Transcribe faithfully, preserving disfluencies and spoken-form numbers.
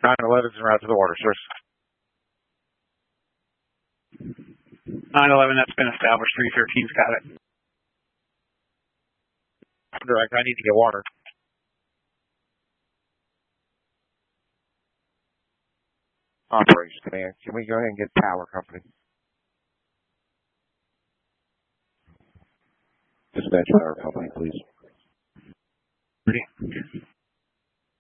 nine eleven's en route to the water source. nine eleven, that's been established. three thirteen's got it. Direct, I need to get water. Operations Command, can we go ahead and get power, company? Dispatch power, company, please. Ready.